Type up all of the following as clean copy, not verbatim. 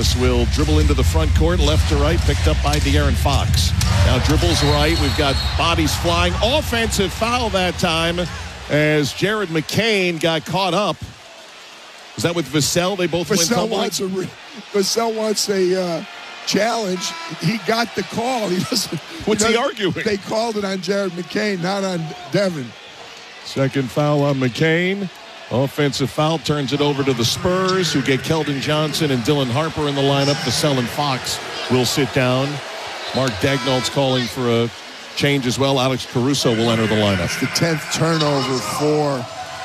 Dallas will dribble into the front court, left to right, picked up by De'Aaron Fox. Now dribbles right. We've got bodies flying. Offensive foul that time as Jared McCain got caught up. Is that with Vassell? They both went tumbling? Vassell wants a challenge. He got the call. What's he arguing? They called it on Jared McCain, not on Devin. Second foul on McCain. Offensive foul turns it over to the Spurs, who get Keldon Johnson and Dylan Harper in the lineup. Vassell and Fox will sit down. Mark Dagnall's calling for a change as well. Alex Caruso will enter the lineup. It's the 10th turnover for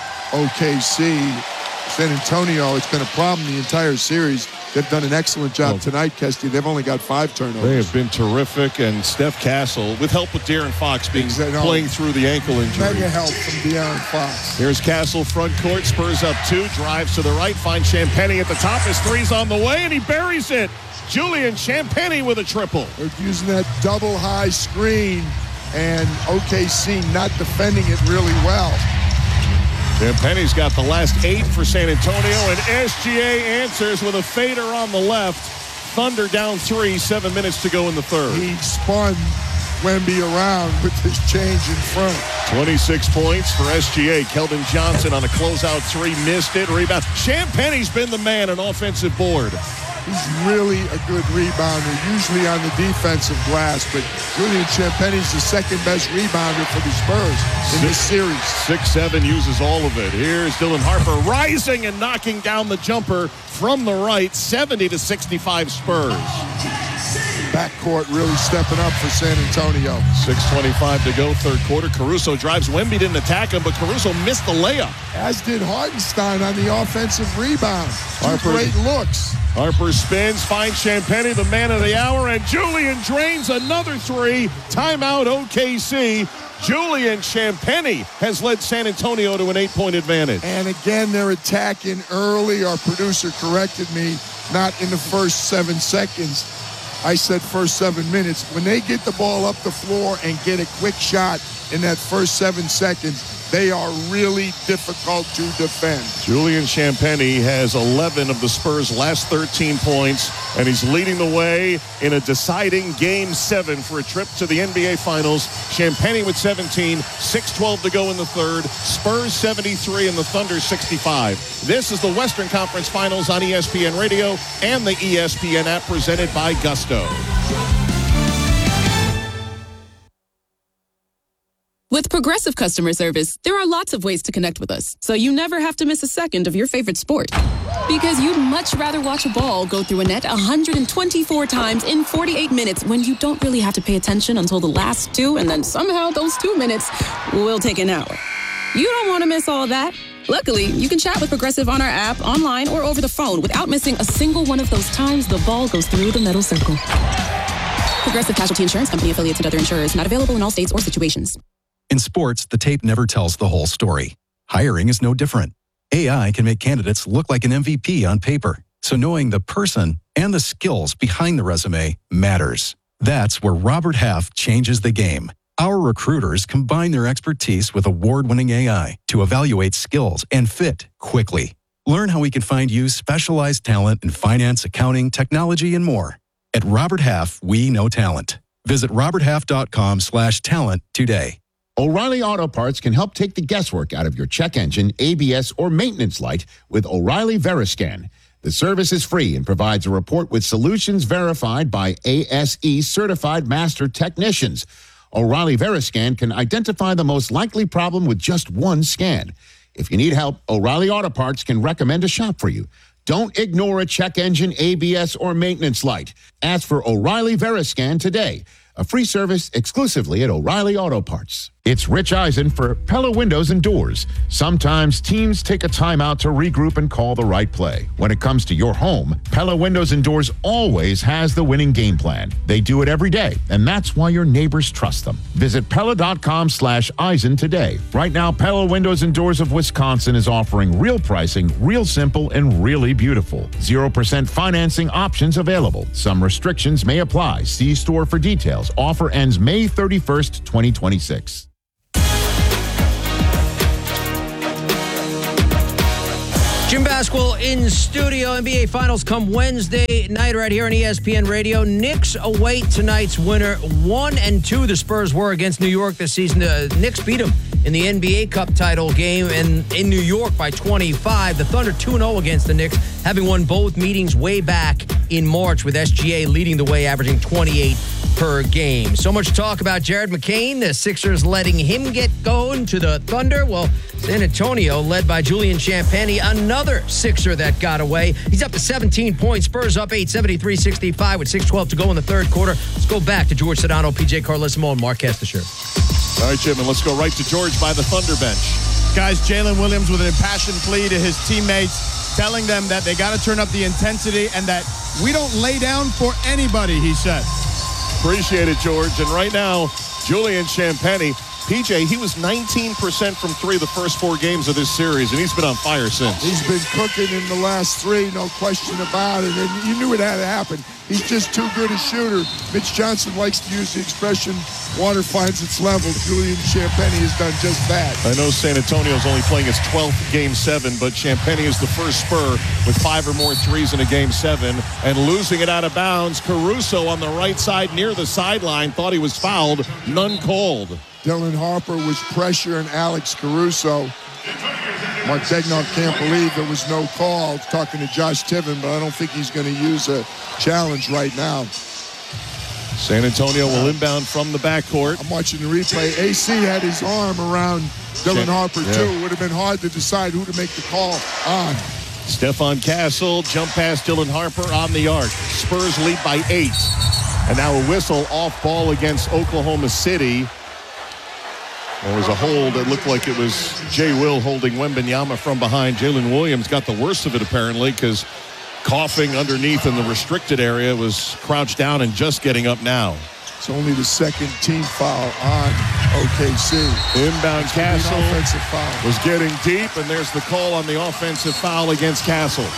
OKC. San Antonio, it's been a problem the entire series. They've done an excellent job tonight, Kesty. They've only got 5 turnovers. They have been terrific, and Steph Castle, with help with De'Aaron Fox playing through the ankle injury. Mega help from De'Aaron Fox. Here's Castle, front court. Spurs up 2, drives to the right, finds Champagnie at the top. His three's on the way, and he buries it. Julian Champagnie with a triple. They're using that double high screen, and OKC not defending it really well. Champagnie's got the last 8 for San Antonio, and SGA answers with a fader on the left. Thunder down 3, 7 minutes to go in the third. He spun Wemby around with his change in front. 26 points for SGA. Keldon Johnson on a closeout 3, missed it. Rebound. Champagnie's been the man on offensive board. He's really a good rebounder, usually on the defensive glass, but Julian Champagnie's the second best rebounder for the Spurs in this series. 6'7", uses all of it. Here's Dylan Harper rising and knocking down the jumper from the right, 70-65 Spurs. Backcourt really stepping up for San Antonio. 6:25 to go, third quarter. Caruso drives. Wemby didn't attack him, but Caruso missed the layup. As did Hartenstein on the offensive rebound. Great looks. Harper spins, finds Champagnie, the man of the hour, and Julian drains another 3. Timeout OKC. Julian Champagnie has led San Antonio to an 8-point advantage. And again, they're attacking early. Our producer corrected me, not in the first 7 seconds. I said first 7 minutes. When they get the ball up the floor and get a quick shot in that first 7 seconds, they are really difficult to defend. Julian Champagnie has 11 of the Spurs' last 13 points, and he's leading the way in a deciding Game 7 for a trip to the NBA Finals. Champagnie with 17, 6:12 to go in the third. Spurs 73 and the Thunder 65. This is the Western Conference Finals on ESPN Radio and the ESPN app, presented by Gusto. With Progressive Customer Service, there are lots of ways to connect with us, so you never have to miss a second of your favorite sport. Because you'd much rather watch a ball go through a net 124 times in 48 minutes when you don't really have to pay attention until the last 2, and then somehow those 2 minutes will take an hour. You don't want to miss all that. Luckily, you can chat with Progressive on our app, online, or over the phone without missing a single one of those times the ball goes through the metal circle. Progressive Casualty Insurance Company, affiliates, and other insurers. Not available in all states or situations. In sports, the tape never tells the whole story. Hiring is no different. AI can make candidates look like an MVP on paper, so knowing the person and the skills behind the resume matters. That's where Robert Half changes the game. Our recruiters combine their expertise with award-winning AI to evaluate skills and fit quickly. Learn how we can find you specialized talent in finance, accounting, technology, and more. At Robert Half, we know talent. Visit roberthalf.com/talent today. O'Reilly Auto Parts can help take the guesswork out of your check engine, ABS, or maintenance light with O'Reilly Veriscan. The service is free and provides a report with solutions verified by ASE certified master technicians. O'Reilly Veriscan can identify the most likely problem with just one scan. If you need help, O'Reilly Auto Parts can recommend a shop for you. Don't ignore a check engine, ABS, or maintenance light. Ask for O'Reilly Veriscan today. A free service exclusively at O'Reilly Auto Parts. It's Rich Eisen for Pella Windows and Doors. Sometimes teams take a timeout to regroup and call the right play. When it comes to your home, Pella Windows and Doors always has the winning game plan. They do it every day, and that's why your neighbors trust them. Visit Pella.com/Eisen today. Right now, Pella Windows and Doors of Wisconsin is offering real pricing, real simple, and really beautiful. 0% financing options available. Some restrictions may apply. See store for details. Offer ends May 31st, 2026. Jim Basquil in studio. NBA Finals come Wednesday night right here on ESPN Radio. Knicks await tonight's winner. 1-2 the Spurs were against New York this season. The Knicks beat them in the NBA Cup title game and in New York by 25. The Thunder 2-0 against the Knicks, having won both meetings way back in March, with SGA leading the way, averaging 28 per game. So much talk about Jared McCain, the Sixers letting him get going to the Thunder. Well, San Antonio, led by Julian Champagnie, another Sixer that got away. He's up to 17 points. Spurs up 8, 73-65 with 6:12 to go in the third quarter. Let's go back to George Sedano, PJ Carlesimo, and Mark Kestisher. All right, Jim, and let's go right to George by the Thunder bench. Guys, Jalen Williams with an impassioned plea to his teammates, telling them that they got to turn up the intensity and that we don't lay down for anybody, he said. Appreciate it, George. And right now, Julian Champagnie, PJ, he was 19% from three the first 4 games of this series, and he's been on fire since. He's been cooking in the last 3, no question about it. And you knew it had to happen. He's just too good a shooter. Mitch Johnson likes to use the expression, water finds its level. Julian Champagnie has done just that. I know San Antonio's only playing its 12th Game 7, but Champagnie is the first Spur with 5 or more threes in a Game 7. And losing it out of bounds, Caruso on the right side near the sideline thought he was fouled. None called. Dylan Harper was pressuring Alex Caruso. Mark Daigneault can't believe there was no call. Talking to Josh Tiven, but I don't think he's going to use a challenge right now. San Antonio will inbound from the backcourt. I'm watching the replay. AC had his arm around Dylan Harper, too. It would have been hard to decide who to make the call on. Stephon Castle, jump past Dylan Harper on the arc. Spurs lead by 8. And now a whistle off ball against Oklahoma City. There was a hold that looked like it was Jay Will holding Wembanyama from behind. Jalen Williams got the worst of it, apparently, because coughing underneath in the restricted area, was crouched down and just getting up now. It's only the second team foul on OKC. Inbound Castle offensive foul. was getting deep, and there's the call on the offensive foul against Castle.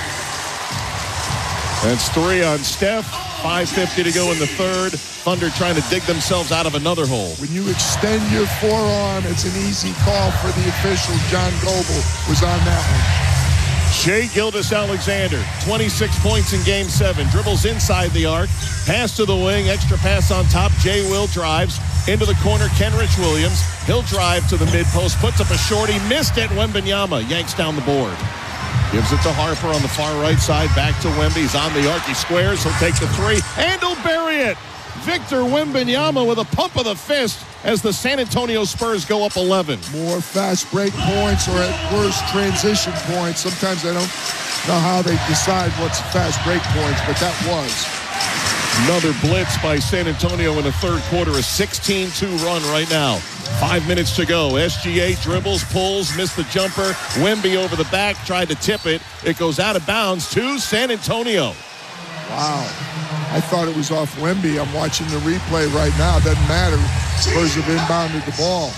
That's 3 on Steph. 5:50 to go in the third. Thunder trying to dig themselves out of another hole. When you extend your forearm, it's an easy call for the official. John Goble was on that one. Shai Gilgeous-Alexander, 26 points in Game 7. Dribbles inside the arc. Pass to the wing. Extra pass on top. Jay Will drives into the corner. Kenrich Williams. He'll drive to the mid-post. Puts up a shorty. Missed it. Wembanyama yanks down the board. Gives it to Harper on the far right side. Back to Wemby. He's on the arc. He squares. He'll take the 3. And he'll bury it. Victor Wembanyama with a pump of the fist as the San Antonio Spurs go up 11. More fast break points or at worst transition points. Sometimes I don't know how they decide what's fast break points, but that was. Another blitz by San Antonio in the third quarter. A 16-2 run right now. 5 minutes to go. SGA dribbles, pulls, missed the jumper. Wemby over the back, tried to tip it. It goes out of bounds to San Antonio. Wow. I thought it was off Wemby. I'm watching the replay right now. Doesn't matter. Spurs have inbounded the ball.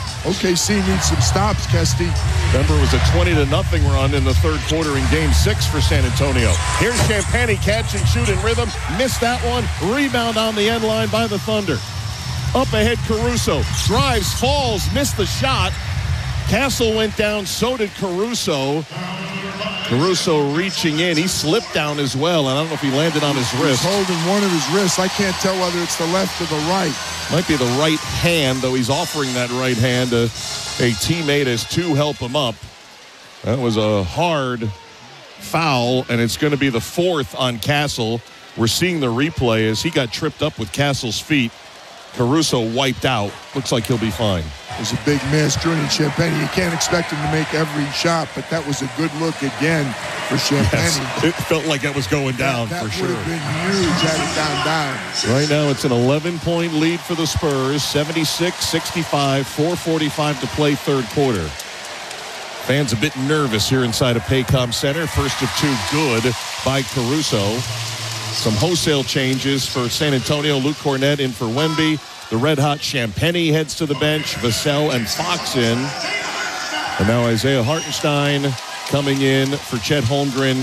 OKC needs some stops, Kesty. Remember, it was a 20-0 run in the third quarter in Game 6 for San Antonio. Here's Champagnie, catch and shoot in rhythm. Missed that one. Rebound on the end line by the Thunder. Up ahead, Caruso. Drives, falls, missed the shot. Castle went down, so did Caruso. Caruso reaching in. He slipped down as well, and I don't know if he landed on his wrist. He's holding one of his wrists. I can't tell whether it's the left or the right. Might be the right hand, though he's offering that right hand to a teammate as to help him up. That was a hard foul, and it's going to be the 4th on Castle. We're seeing the replay as he got tripped up with Castle's feet. Caruso wiped out. Looks like he'll be fine. It was a big miss. Julian Champagnie, you can't expect him to make every shot, but that was a good look again for Champagnie. Yes, it felt like that was going down that for sure. That would have been huge had it gone down. Right now it's an 11-point lead for the Spurs, 76-65, 4:45 to play third quarter. Fans a bit nervous here inside of Paycom Center. First of 2 good by Caruso. Some wholesale changes for San Antonio. Luke Cornett in for Wemby. The red-hot Champagnie heads to the bench. Vassell and Fox in. And now Isaiah Hartenstein coming in for Chet Holmgren.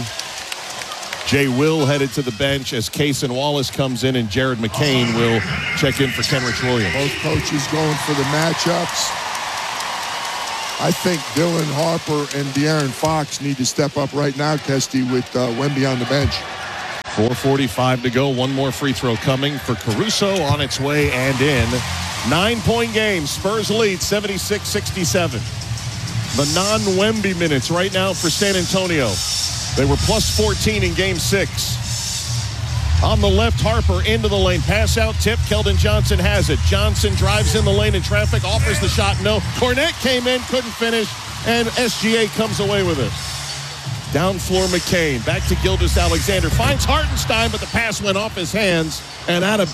Jay Will headed to the bench as Cason Wallace comes in, and Jared McCain will check in for Kenrich Williams. Both coaches going for the matchups. I think Dylan Harper and De'Aaron Fox need to step up right now, Kesty, with Wemby on the bench. 4:45 to go. One more free throw coming for Caruso, on its way and in. 9-point game. Spurs lead 76-67. The non-Wemby minutes right now for San Antonio. They were plus 14 in game 6. On the left, Harper into the lane. Pass out, tip. Keldon Johnson has it. Johnson drives in the lane in traffic, offers the shot. No. Cornette came in, couldn't finish, and SGA comes away with it. Down floor, McCain. Back to Gilgeous-Alexander. Finds Hartenstein, but the pass went off his hands and out of